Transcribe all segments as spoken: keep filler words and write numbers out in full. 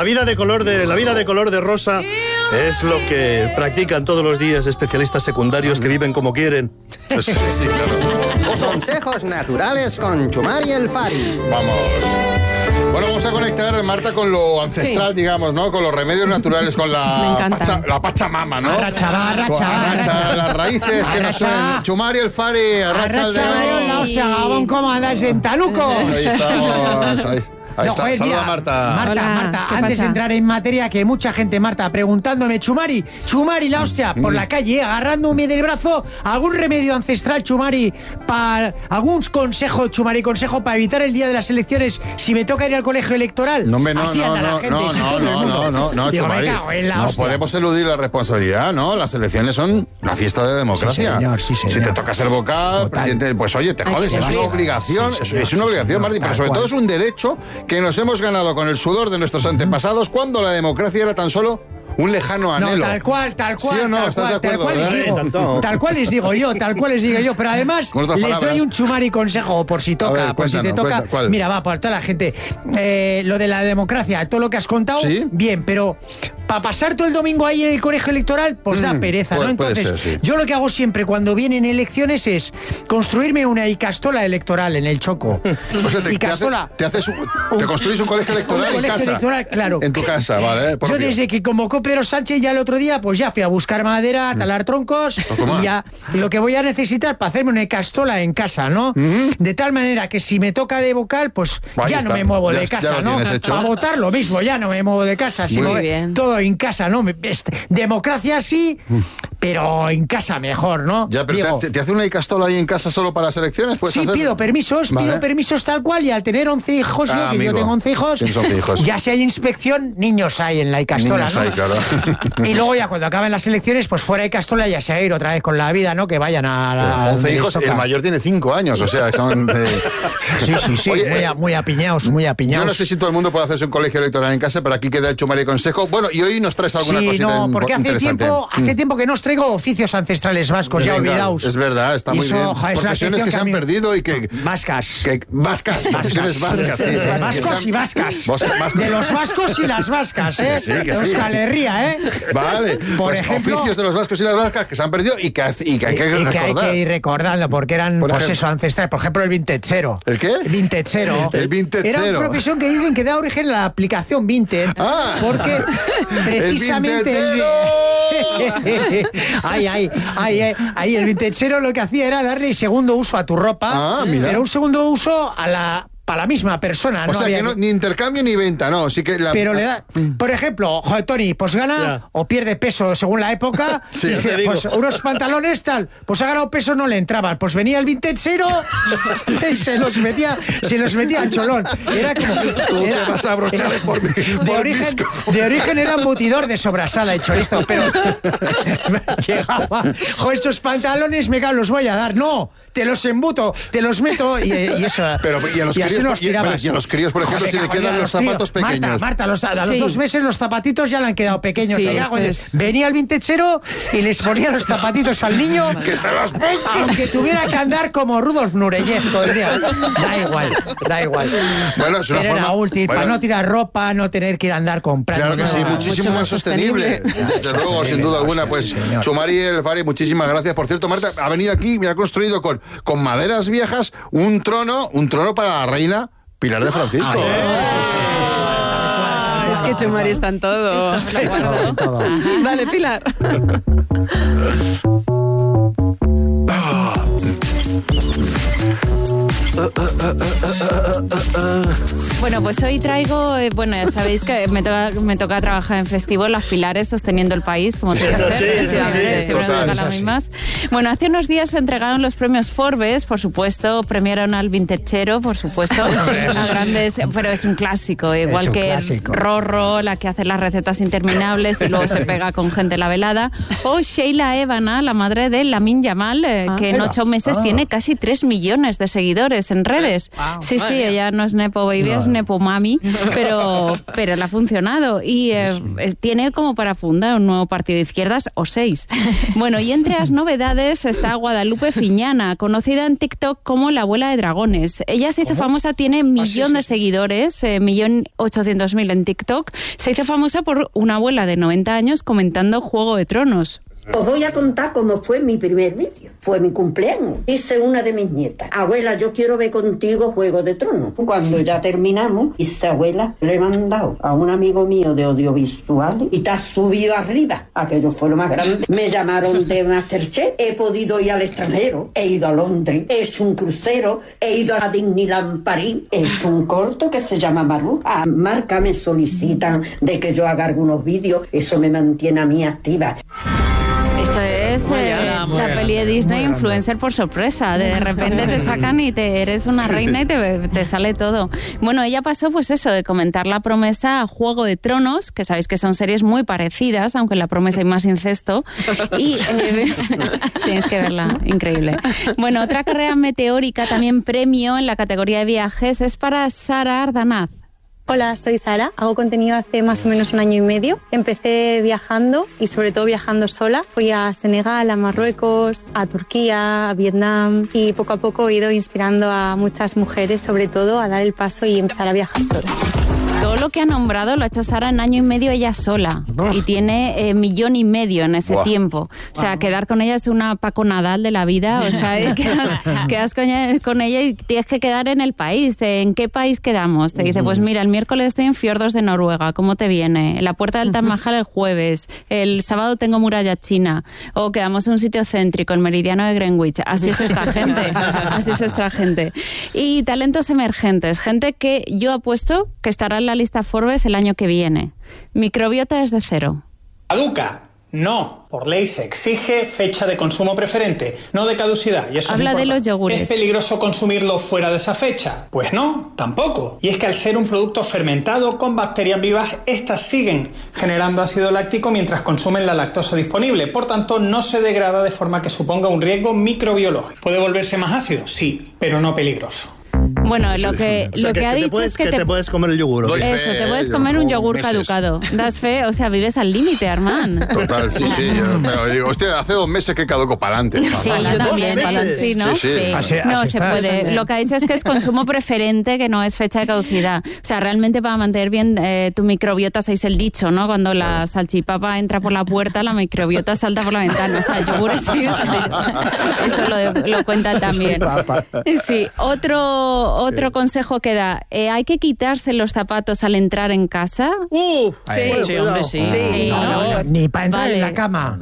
La vida de color de, la vida de color de rosa es lo que practican todos los días especialistas secundarios que viven como quieren. Pues, sí, claro. Consejos naturales con Chumari el Fari. Vamos. Bueno, vamos a conectar, Marta, con lo ancestral, sí. digamos, ¿no? Con los remedios naturales, con la, pacha, la Pachamama, ¿no? Arracha, arracha, arracha. Las raíces que nos suenan. Chumari el Fari, arracha el dedo. No se Gabón, ¿cómo andáis, ventanucos? Ahí estamos, ahí. Ahí no, está, joder, saluda mira, Marta. Marta, Hola, Marta, ¿qué antes pasa? de entrar en materia, que mucha gente, Marta, preguntándome, Chumari, Chumari, la hostia, por Mm. la calle, agarrándome del brazo, algún remedio ancestral, Chumari, para algún consejo, Chumari, consejo para evitar el día de las elecciones si me toca ir al colegio electoral. No, hombre, no, Así no, anda no, la gente, no, si no, todo el no, mundo. no, no, no, Digo, Chumari, me cago en la no hostia. podemos eludir la responsabilidad, ¿no? Las elecciones son una fiesta de democracia. Sí, señor, sí, señor. Si te toca ser vocal, Total. presidente, pues oye, te Ay, jodes, que es sí, una sí, obligación, sí, es, señor, es una sí, obligación, señor, Martín, pero tal sobre cual. todo es un derecho que nos hemos ganado con el sudor de nuestros antepasados cuando la democracia era tan solo un lejano anhelo. No, tal cual, tal cual, ¿Sí o no? tal ¿Estás cual, de acuerdo, tal cual les verdad? digo, Sí, tanto. tal cual les digo yo, tal cual les digo yo, pero además Con otras les palabras. doy un Chumari consejo por si toca, ver, por si te cuéntanos, toca. cuenta, ¿cuál? Mira, va, por toda la gente, eh, lo de la democracia, todo lo que has contado, ¿Sí? bien, pero para pasar todo el domingo ahí en el colegio electoral, pues da Mm, pereza, puede- ¿no? puede Entonces, ser, sí. yo lo que hago siempre cuando vienen elecciones es construirme una icastola electoral en el Choco. O sea, te, te, Icastola. haces, te, haces un- te construís un colegio electoral Un en colegio casa. electoral, claro. En tu casa, vale. Yo propio. desde que convocó Pedro Sánchez ya el otro día, pues ya fui a buscar madera, a talar troncos toma. y ya lo que voy a necesitar para hacerme una castola en casa, ¿no? De tal manera que si me toca de vocal, pues Ahí ya está. no me muevo Ya- de ya casa, lo ¿no? tienes hecho. Para votar lo mismo, ya no me muevo de casa, Muy sino bien. todo en casa, ¿no? Me- este, democracia sí, pero en casa mejor, ¿no? Ya, pero Diego, te, te hace una icastola ahí en casa solo para las elecciones? ¿Puedes sí, hacer? pido permisos, Vale. pido permisos tal cual, y al tener once hijos, Ah, yo, que amigo. yo tengo once hijos, Tienes once hijos. ya si hay inspección, niños hay en la Icastola, Niños ¿no? hay, claro. Y luego ya cuando acaben las elecciones, pues fuera de Icastola ya se va a ir otra vez con la vida, ¿no? Que vayan a la... once donde hijos, les toca. el mayor tiene cinco años, o sea, son... eh, Sí, sí, sí, Oye, muy, eh, a- muy apiñados, muy apiñados. Yo no sé si todo el mundo puede hacerse un colegio electoral en casa, pero aquí queda el Chumari consejo. Bueno, y hoy nos traes alguna Sí, cosita no, in- porque hace interesante. tiempo, hace tiempo que no os traigo oficios ancestrales vascos, ya Venga, olvidaos. Es verdad, está Y muy eso, bien. oja, es una Profesiones sección que se a han mí- perdido y que... Vascas. que vascas, profesiones vascas, sí, es verdad, que se Vascos han- y vascas. Vasca- vascos. De los vascos y las vascas, ¿eh? Que sí, que sí. Euskal Herria, ¿eh? Vale, Por pues ejemplo- oficios de los vascos y las vascas que se han perdido y que, hace- y que hay que y que hay recordar. que ir recordando porque eran Por pues ejemplo. eso, ancestrales. Por ejemplo, el vintechero. ¿El qué? Vintechero. El vintechero. Era una profesión que dicen que da origen a la aplicación Vinted. Ah. Porque precisamente el, vintechero. ay, ay, ay, ay, ay, el vintechero lo que hacía era darle segundo uso a tu ropa. Ah, mira. Pero un segundo uso a la para la misma persona. O no sea, había que no, ni intercambio ni venta, no. Sí que la, Pero le da, por ejemplo, joder, Tony, pues gana Ya. o pierde peso según la época. Sí, y te se- digo. pues unos pantalones tal, pues ha ganado peso, no le entraban. Pues venía el vintechero y se los metía, se los metía a cholón. Era como Tú te era- vas a abrochar era- por mi- de por origen, mis- de origen era embutidor de sobrasada y chorizo, pero llegaba, jo, estos pantalones me cago, los voy a dar. No, te los embuto, te los meto y, y eso. Pero, y a los así críos, los y- bueno, tirabas. y a los críos, por ejemplo, Joder, si le cago en quedan Dios, los tío. zapatos pequeños. Marta, Marta, los, a los Sí. dos meses los zapatitos ya le han quedado pequeños. Sí, Me cago en- esto es- Venía el vintechero y les ponía los zapatitos al niño. ¡Que te los pongo! Aunque tuviera que andar como Rudolf Nureyev todo el día. Da igual, da igual. Bueno, es una Pero era forma- útil bueno. para no tirar ropa, no tener que ir a andar comprando. Claro que sí, nada. muchísimo Mucho más más sostenible. sostenible. Desde luego, sin duda alguna. Pues Sí, señor. Chumari el Fari, muchísimas gracias. Por cierto, Marta ha venido aquí y me ha construido con, con maderas viejas un trono, un trono para la reina Pilar de Francisco. Ah, es que Chumari está en todo. Está en todo, en todo. Dale, Pilar. Bueno, pues hoy traigo, eh, bueno, ya sabéis que me toca, me toca trabajar en Festivo Las Pilares, sosteniendo el país, como tiene que Eso ser. sí, eso efectivamente, sí, siempre total, me tocan eso las sí. mismas. Bueno, hace unos días se entregaron los premios Forbes, por supuesto, premiaron al vintechero, por supuesto, a grandes, pero es un clásico, igual un que clásico. Rorro, la que hace las recetas interminables y luego se pega con gente en la velada, o Sheila Evana, la madre de Lamine Yamal, eh, que en Eva. ocho meses Ah. tiene tiene casi tres millones de seguidores en redes. Wow. Sí, sí, ella no es Nepo Baby, no. es Nepo Mami, pero, pero le ha funcionado. Y eh, tiene como para fundar un nuevo partido de izquierdas o seis. Bueno, y entre las novedades está Guadalupe Fiñana, conocida en TikTok como la abuela de dragones. Ella se hizo ¿Cómo? famosa, tiene un millón ah, sí, sí, de seguidores, eh, millón ochocientos mil en TikTok. Se hizo famosa por una abuela de noventa años comentando Juego de Tronos. Os voy a contar cómo fue mi primer vídeo. Fue mi cumpleaños. Hice una de mis nietas. Abuela, yo quiero ver contigo Juego de Tronos. Cuando ya terminamos, dice, abuela, le he mandado a un amigo mío de audiovisuales y te has subido arriba. Aquello fue lo más grande. Me llamaron de Masterchef. He podido ir al extranjero. He ido a Londres. He hecho un crucero. He ido a Disneyland París. He hecho un corto que se llama Maru. A marca me solicitan de que yo haga algunos vídeos. Eso me mantiene a mí activa. Esto es eh, la peli de Disney, Influencer por sorpresa. De repente te sacan y te eres una reina y te, te sale todo. Bueno, ella pasó pues eso, de comentar La Promesa a Juego de Tronos, que sabéis que son series muy parecidas, aunque en La Promesa hay más incesto. Y eh, tienes que verla, increíble. Bueno, otra carrera meteórica, también premio en la categoría de viajes, es para Sara Ardanaz. Hola, soy Sara, hago contenido hace más o menos un año y medio. Empecé viajando y sobre todo viajando sola. Fui a Senegal, a Marruecos, a Turquía, a Vietnam y poco a poco he ido inspirando a muchas mujeres sobre todo a dar el paso y empezar a viajar solas. Todo lo que ha nombrado lo ha hecho Sara en año y medio ella sola. Uf. Y tiene eh, millón y medio en ese Buah. tiempo. O sea, quedar con ella es una Paco Nadal de la vida. O sea, quedas, quedas con, ella, con ella y tienes que quedar en el país. ¿En qué país quedamos? Te dice, pues mira, el miércoles estoy en Fiordos de Noruega. ¿Cómo te viene? En la Puerta del Taj Mahal el jueves. El sábado tengo muralla china. O quedamos en un sitio céntrico, el meridiano de Greenwich. Así es esta gente. Así es esta gente. Y talentos emergentes. Gente que yo apuesto que estará en la lista Forbes el año que viene. Microbiota desde cero. ¿Caduca? No. Por ley se exige fecha de consumo preferente, no de caducidad. Y eso Habla de los yogures. ¿Es peligroso consumirlo fuera de esa fecha? Pues no, tampoco. Y es que al ser un producto fermentado con bacterias vivas, estas siguen generando ácido láctico mientras consumen la lactosa disponible. Por tanto, no se degrada de forma que suponga un riesgo microbiológico. ¿Puede volverse más ácido? Sí, pero no peligroso. Bueno, lo que, o sea, lo que, que ha te dicho puedes, es que, que te, te puedes comer el yogur. Doy Eso, fe, te puedes yo, comer un yogur meses. caducado. Das fe, o sea, vives al límite, Armand. Total, sí, sí. Yo, pero digo, hostia, hace dos meses que caduco para adelante. Sí, yo también. Sí, ¿no? Sí, sí. Sí. Así, no, así se estás, puede. ¿eh? Lo que ha dicho es que es consumo preferente, que no es fecha de caducidad. O sea, realmente para mantener bien eh, tu microbiota, sabéis el dicho, ¿no? Cuando la salchipapa entra por la puerta, la microbiota salta por la ventana. O sea, el yogur es eso lo, lo cuentan también. Sí, otro, otro consejo que da. Eh, ¿Hay que quitarse los zapatos al entrar en casa? Uh, sí, bueno, sí, hombre, sí. Sí, Sí, no, no, no, ni para entrar Vale. en la cama.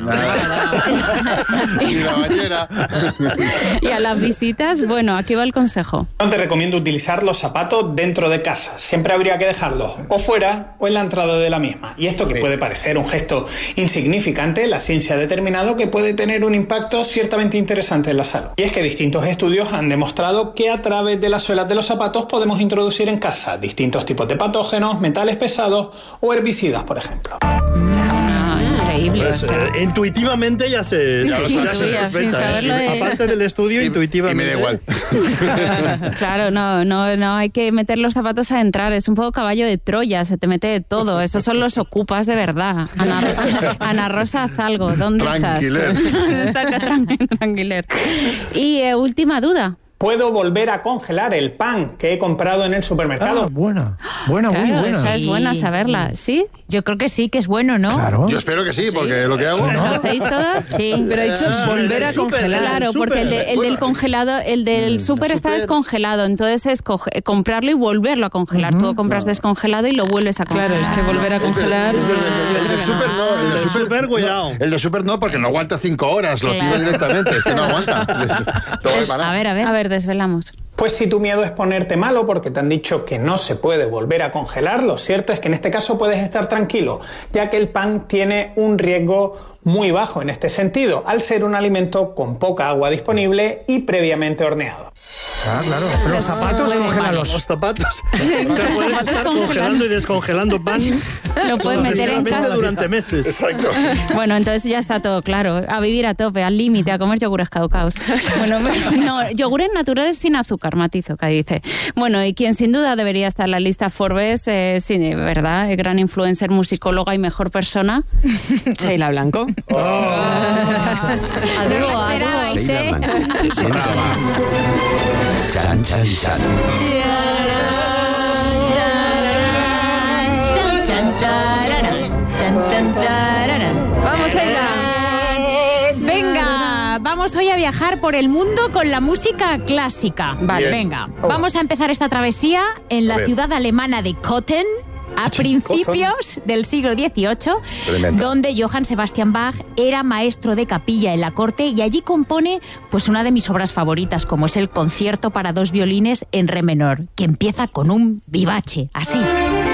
Y la bañera. Y a las visitas, bueno, aquí va el consejo. No te recomiendo utilizar los zapatos dentro de casa. Siempre habría que dejarlos o fuera o en la entrada de la misma. Y esto que puede parecer un gesto insignificante, la ciencia ha determinado que puede tener un impacto ciertamente interesante en la salud. Y es que distintos estudios han demostrado que a través de las suelas de los zapatos podemos introducir en casa distintos tipos de patógenos, metales pesados o herbicidas, por ejemplo. Increíble. Pues, o sea. eh, intuitivamente ya se, ya Sí, ya se sí, sospecha. sin saberlo ¿eh? de- Aparte del estudio, Y- intuitivamente. Y me da igual. Claro, no, no, no hay que meter los zapatos a entrar. Es un poco caballo de Troya, se te mete de todo. Esos son los ocupas de verdad. Ana, Ana Rosa, haz algo. ¿Dónde Tranquiler. estás? Está acá, tran- tranquiler. Y eh, última duda. Puedo volver a congelar el pan que he comprado en el supermercado. Ah, buena. Buena, muy Claro, buena. esa es buena saberla. ¿Sí? Yo creo que sí, que es bueno, ¿no? Claro. Yo espero que sí, porque lo que hago... ¿Lo hacéis todas? Sí. Pero ha dicho Ah, volver a el súper, congelar. Claro, súper. porque el, de- el Bueno, del congelado, el del súper está súper. descongelado, entonces es coge- comprarlo y volverlo a congelar. Tú compras descongelado y lo vuelves a congelar. Claro, es que volver a congelar. Es verdad, el, el del súper no, el El del del súper súper, cuidado. El de súper no, porque no aguanta cinco horas, lo Claro. tiro directamente, es que no aguanta. Todo Es- es banal. a ver, a ver. A ver, desvelamos. Pues si tu miedo es ponerte malo porque te han dicho que no se puede volver a congelar, lo cierto es que en este caso puedes estar tranquilo, ya que el pan tiene un riesgo muy bajo en este sentido, al ser un alimento con poca agua disponible y previamente horneado. Ah, claro. Los zapatos, congélalos. Los zapatos. O sea, puedes estar congelando y descongelando pan. Lo puedes meter en casa durante meses. Exacto. Bueno, entonces ya está todo claro. A vivir a tope, al límite, a comer yogures caducados. Bueno, no, yogures naturales sin azúcar, matizo, que dice. Bueno, y quien sin duda debería estar en la lista Forbes, eh, sí, ¿verdad? El gran influencer, musicóloga y mejor persona. Sheila Blanco. Oh. Adiós, no adiós. Sheila Blanco presenta Chan Chan Chan. Vamos, Sheila. Venga, vamos hoy a viajar por el mundo con la música clásica. Vale, Bien. venga. Vamos a empezar esta travesía en la ciudad alemana de Cothen, a principios del siglo dieciocho, Tremendo. donde Johann Sebastian Bach era maestro de capilla en la corte y allí compone pues una de mis obras favoritas, como es el concierto para dos violines en re menor, que empieza con un vivace, así.